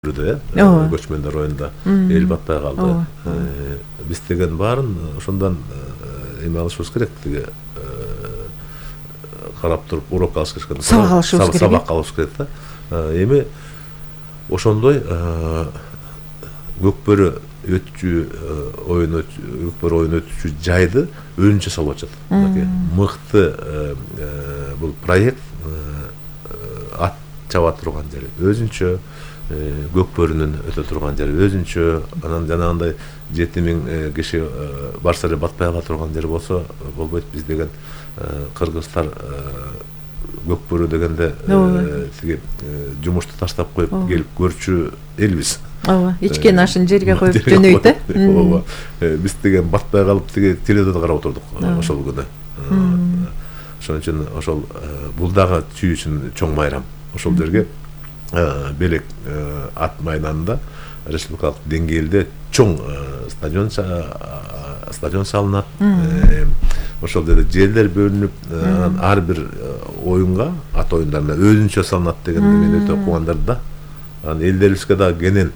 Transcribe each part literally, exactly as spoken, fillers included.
көчмөндөр районунда эл батпай калды. Биз деген баарын ошондон эме алышыбыз керек, тиги карап туруп урок алыш керек. Сабак алыш керек да. Эми ошондой көкбөрү өтчү оюн көкбөрү оюн өтчү жайды өзүнчө салып атышат. Мыкты бул проект ат чаба турган жери өзүнчө, көкбөрүнүн өтө турган жери өзүнчө, анан жанагындай жети миң киши барса эле батпай кала турган жер болсо болбойт. Биз деген кыргыздар көкбөрү дегенде тиги жумушту таштап коюп келип көрчү элбиз. Ооба, ичкен ашын жерге коюп жөнөйт э. Ооба. Биз деген батпай калып тиги теледон карап отурдук ошол күнү. Ошон үчүн ошол бул дагы чүй үчүн чоң майрам. Ошол жерге Белек ат майданында республикалык деңгээлде чоң стадион стадион салынат. Ошол жерде жерлер бөлүнүп, ар бир оюнга, ат оюндарына өзүнчө салынат деген мен өтө кубандар да. Анан элдерибизге да кенен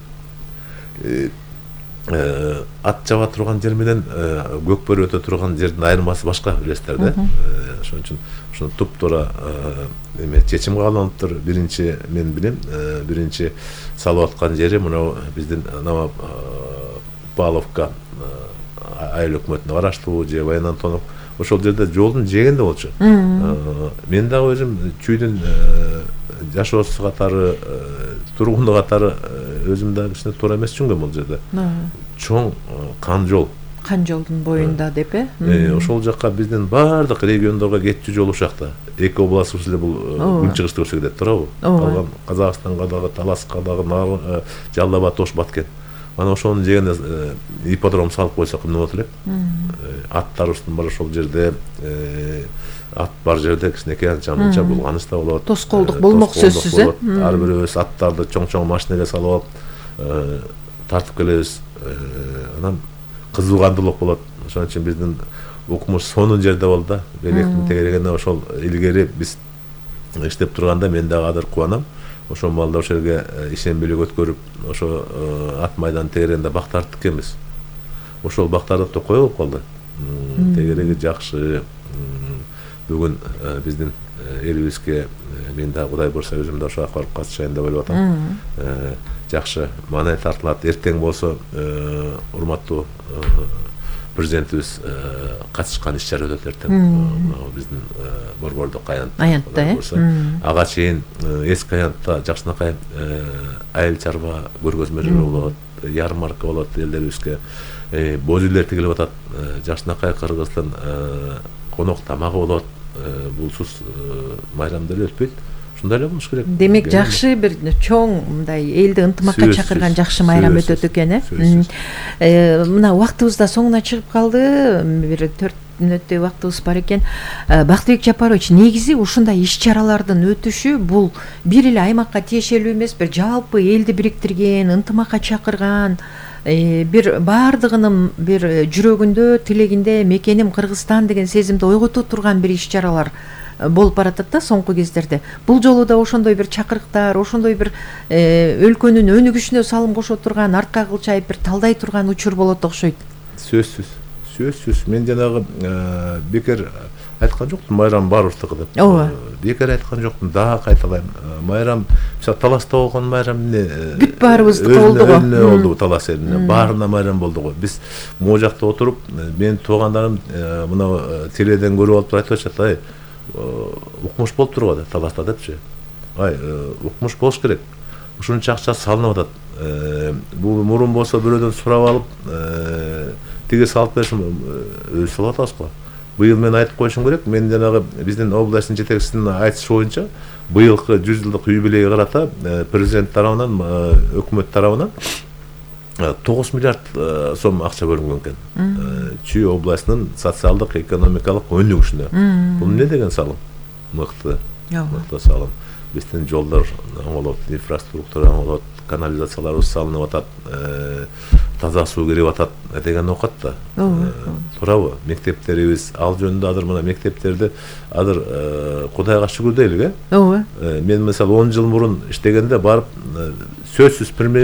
ат чаба турган жер менен көкбөрү өтө турган жердин айырмасы башка, билесиздер да. Ошон үчүн ошону туп-туура эме чечим кабылданыптыр. Биринчи мен билем, биринчи салып аткан жери мына биздин Нама Павловка айыл өкмөтүнө караштуу же Баян Антонов. Ошол жерде жолдун жээгинде болчу. Мен дагы өзүм чүйдүн жашоосу катары, тургуну катары өзүм дагы кичине туура эмес түшүнгөм бул жерде. Чоң кан жол. Кан жолдун боюнда деп э? Ошол жакка биздин баардык региондорго кетчү жол ушакта. Эки областыбыз эле бул күнчыгышты көрсө кетет, туурабы? Калган Казакстанга дагы, Таласка дагы, Жалал абад, Ош, Баткен. Анан ошонун жээгине ипподром салып койсок эмне болот элек? Аттарыбыздын бар ошол жерде, ат бар жерде кичинекей анча-мынча булганыч да болот. Тоскоолдук болмок сөзсүз э? Ар бирибиз аттарды чоң-чоң машинеге салып алып тартып келебиз. Анан кызуугандуулук болот. Ошон үчүн биздин укмуш сонун жерде болду да. Белектин тегерегине ошол илгери биз иштеп турганда мен дагы азыр кубанам. Ошол маалда ошол жерге ишенбелик өткөрүп, ошо ат майданын тегерегинде бак тарттык экенбиз. Ошол бактарды токой болуп калды. Тегереги жакшы. Бүгүн биздин элибизге мен дагы Кудай буйрса өзүм да ошого барып катышайын деп ойлоп атам. Жакшы маанай тартылат. Эртең болсо урматтуу президентибиз катышкан иш-чара өтөт эртең. Биздин борбордук аянтта э. Ага чейин эски аянтта Жакшынакай айыл чарба көргөзмөлөр болот, ярмарка болот элдерибизге. Боз үйлер тигилип атат. Жакшынакай кыргыздын конок тамагы болот. Булсуз майрам деле өтпөйт. Ушундай эле болуш керек. Демек жакшы бир чоң мындай элди ынтымакка чакырган жакшы майрам өтөт экен э. Мына убактыбыз да соңуна чыгып калды. Бир төрт мүнөттөй убактыбыз бар экен. Бактыбек Жапарович, негизи ушундай иш-чаралардын өтүшү бул бир эле аймакка тиешелүү эмес, бир жалпы элди бириктирген, ынтымакка чакырган, бир баардыгынын бир жүрөгүндө, тилегинде мекеним Кыргызстан деген сезимди ойгото турган бир иш-чаралар болуп баратат да соңку кездерде. Бул жолу да ошондой бир чакырыктар, ошондой бир өлкөнүн өнүгүшүнө салым кошо турган, артка кылчайып бир талдай турган учур болот окшойт. Сөзсүз, сөзсүз. Мен жанагы бекер айткан жоктум, майрам баарыбыздыкы деп. Ооба. Бекер айткан жоктум, дагы кайталайм. Майрам, мисалы Таласта болгон майрам эмне? Бүт баарыбыздыкы болду го. Эмне болду Талас элине? Баарына майрам болду го. Биз могу жакта отуруп, менин туугандарым мына теледен көрүп алып айтып атышат, ай, укмуш болуп турбу деп Таласта депчи. Ай, укмуш болуш керек. Ушунча акча салынып атат. Бул мурун болсо бирөөдөн сурап алып, тиги салып берсин, өз салып атабыз го. Быйыл мен айтып коюшум керек. Мен жанагы биздин областын жетекчисинин айтышы боюнча быйылкы жүз жылдык юбилейге карата президент тарабынан, өкмөт тарабынан тогуз миллиард сом акча бөлүнгөн экен. Чүй областынын социалдык, экономикалык өнүгүшүнө. Бул эмне деген салым? Мыкты. Мыкты салым. Биздин жолдор оңолот, инфраструктура оңолот, канализацияларыбыз салынып атат. таза суу кирип атат деген окат да. Туурабы? Мектептерибиз ал жөнүндө азыр мына мектептерде азыр Кудайга шүгүр дейлик, э? Ооба. Мен мисалы он жыл мурун иштегенде барып сөзсүз